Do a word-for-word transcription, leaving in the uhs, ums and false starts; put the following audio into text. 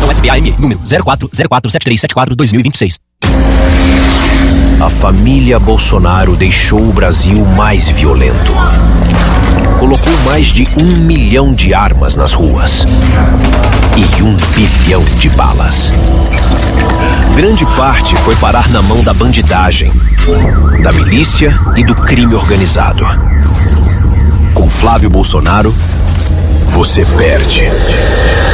Licitação S P A M, número zero quatro zero quatro sete três sete quatro dois mil e vinte e seis. A família Bolsonaro deixou o Brasil mais violento. Colocou mais de um milhão de armas nas ruas e um bilhão de balas. Grande parte foi parar na mão da bandidagem, da milícia e do crime organizado. Com Flávio Bolsonaro, você perde.